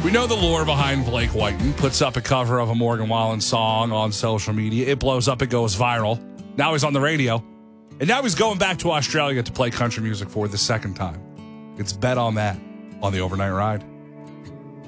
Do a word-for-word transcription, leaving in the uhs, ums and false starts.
We know the lore behind Blake Whiten. Puts up a cover of a Morgan Wallen song on social media. It blows up. It goes viral. Now he's on the radio. And now he's going back to Australia to play country music for the second time. It's Bet on That on the Overnight Ride.